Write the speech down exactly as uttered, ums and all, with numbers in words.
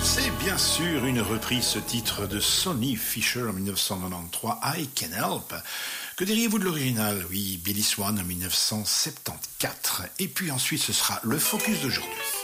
C'est bien sûr une reprise, ce titre de Sonny Fisher en dix-neuf cent quatre-vingt-treize, I Can Help. Que diriez-vous de l'original? Oui, Billy Swan en dix-neuf cent soixante-quatorze. Et puis ensuite, ce sera le focus d'aujourd'hui.